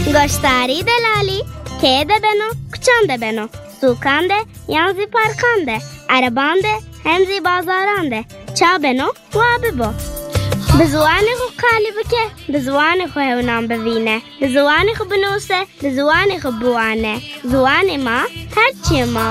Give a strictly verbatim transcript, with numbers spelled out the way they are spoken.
گشتاری دلالی که ده بنو کچانده بنو سوکانده یانزی پارکانده عربانده همزی بازارانده چا بنو و ببو به زوانی خو کالی بکه به زوانی خو هونام ببینه به زوانی خو بنوسه به زوانی خو بوانه زوانی ما هرچی ما